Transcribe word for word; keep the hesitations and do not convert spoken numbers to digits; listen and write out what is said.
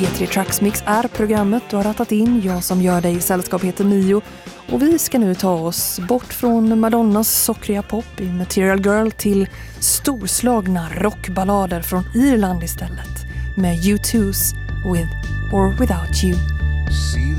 P tre Tracksmix är programmet du har rattat in. Jag som gör dig i sällskap heter Mio. Och vi ska nu ta oss bort från Madonnas sockriga pop i Material Girl till storslagna rockballader från Irland istället. Med U two's With or Without You. See